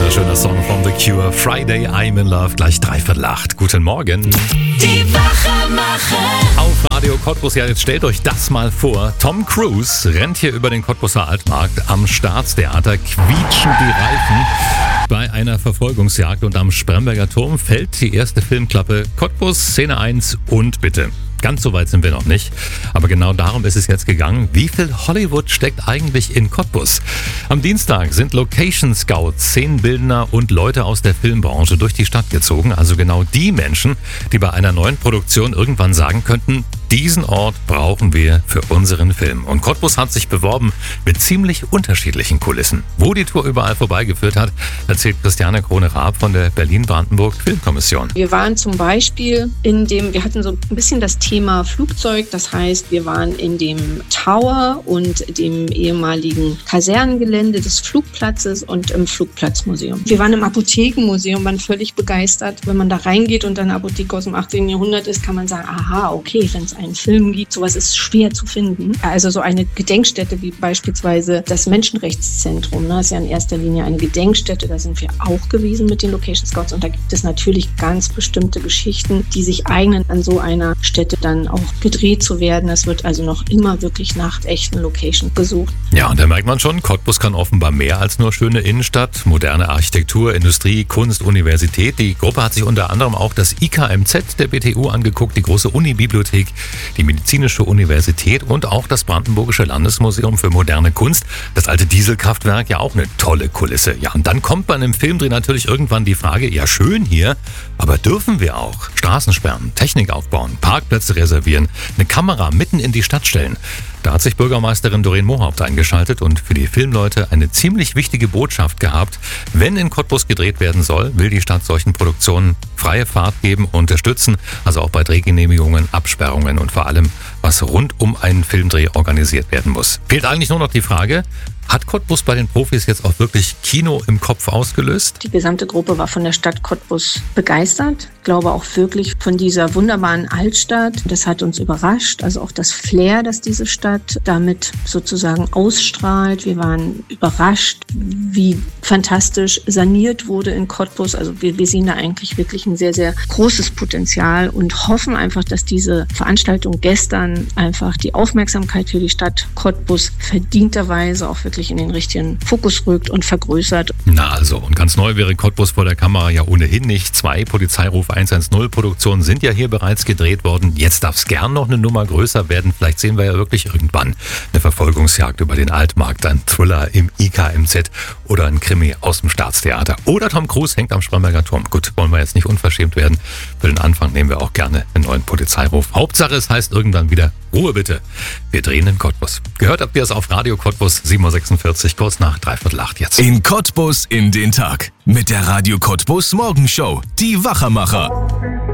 Wunderschöner Song von The Cure. Friday, I'm in Love, gleich 7:45. Guten Morgen. Die Wachemacher. Auf Radio Cottbus, ja, jetzt stellt euch das mal vor. Tom Cruise rennt hier über den Cottbuser Altmarkt. Am Staatstheater quietschen die Reifen bei einer Verfolgungsjagd und am Spremberger Turm fällt die erste Filmklappe. Cottbus, Szene 1 und bitte. Ganz so weit sind wir noch nicht, aber genau darum ist es jetzt gegangen. Wie viel Hollywood steckt eigentlich in Cottbus? Am Dienstag sind Location Scouts, Szenenbildner und Leute aus der Filmbranche durch die Stadt gezogen. Also genau die Menschen, die bei einer neuen Produktion irgendwann sagen könnten, diesen Ort brauchen wir für unseren Film. Und Cottbus hat sich beworben mit ziemlich unterschiedlichen Kulissen. Wo die Tour überall vorbeigeführt hat, erzählt Christiane Krone-Raab von der Berlin-Brandenburg Filmkommission. Wir waren zum Beispiel wir hatten so ein bisschen das Thema Flugzeug. Das heißt, wir waren in dem Tower und dem ehemaligen Kasernengelände des Flugplatzes und im Flugplatzmuseum. Wir waren im Apothekenmuseum, waren völlig begeistert. Wenn man da reingeht und eine Apotheke aus dem 18. Jahrhundert ist, kann man sagen, aha, okay, wenn es einen Film gibt, sowas ist schwer zu finden. Also so eine Gedenkstätte wie beispielsweise das Menschenrechtszentrum, das ist ja in erster Linie eine Gedenkstätte, da sind wir auch gewesen mit den Location Scouts und da gibt es natürlich ganz bestimmte Geschichten, die sich eignen, an so einer Stätte dann auch gedreht zu werden. Es wird also noch immer wirklich nach echten Locations gesucht. Ja, und da merkt man schon, Cottbus kann offenbar mehr als nur schöne Innenstadt, moderne Architektur, Industrie, Kunst, Universität. Die Gruppe hat sich unter anderem auch das IKMZ der BTU angeguckt, die große Unibibliothek, die Medizinische Universität und auch das Brandenburgische Landesmuseum für moderne Kunst. Das alte Dieselkraftwerk, ja auch eine tolle Kulisse. Ja, und dann kommt bei einem Filmdreh natürlich irgendwann die Frage, ja schön hier, aber dürfen wir auch Straßen sperren, Technik aufbauen, Parkplätze reservieren, eine Kamera mitten in die Stadt stellen? Da hat sich Bürgermeisterin Doreen Mohaupt eingeschaltet und für die Filmleute eine ziemlich wichtige Botschaft gehabt. Wenn in Cottbus gedreht werden soll, will die Stadt solchen Produktionen freie Fahrt geben, unterstützen, also auch bei Drehgenehmigungen, Absperrungen und vor allem, was rund um einen Filmdreh organisiert werden muss. Fehlt eigentlich nur noch die Frage, hat Cottbus bei den Profis jetzt auch wirklich Kino im Kopf ausgelöst? Die gesamte Gruppe war von der Stadt Cottbus begeistert. Ich glaube auch wirklich von dieser wunderbaren Altstadt. Das hat uns überrascht. Also auch das Flair, das diese Stadt damit sozusagen ausstrahlt. Wir waren überrascht, wie fantastisch saniert wurde in Cottbus. Also wir sehen da eigentlich wirklich ein sehr, sehr großes Potenzial und hoffen einfach, dass diese Veranstaltung gestern einfach die Aufmerksamkeit für die Stadt Cottbus verdienterweise auch wirklich in den richtigen Fokus rückt und vergrößert. Na also, und ganz neu wäre Cottbus vor der Kamera ja ohnehin nicht. 2 Polizeiruf 110 Produktionen sind ja hier bereits gedreht worden. Jetzt darf es gern noch eine Nummer größer werden. Vielleicht sehen wir ja wirklich irgendwann eine Verfolgungsjagd über den Altmarkt, ein Thriller im IKMZ oder ein Krimi aus dem Staatstheater. Oder Tom Cruise hängt am Spremberger Turm. Gut, wollen wir jetzt nicht unverschämt werden. Für den Anfang nehmen wir auch gerne einen neuen Polizeiruf. Hauptsache, es heißt irgendwann wieder Ruhe bitte. Wir drehen in Cottbus. Gehört habt ihr es auf Radio Cottbus 7:46, kurz nach 7:45 jetzt. In Cottbus in den Tag mit der Radio Cottbus Morgenshow. Die Wachemacher.